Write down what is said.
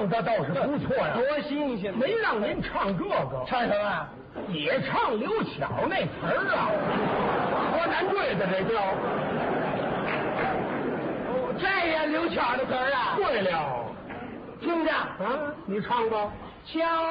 唱的倒是不错呀， 多新鲜！ 没让您唱这个， 唱什么？ 也唱刘巧那词儿啊，河南队的这叫。 这也刘巧的词儿啊？ 对了， 听着啊，你唱吧。 巧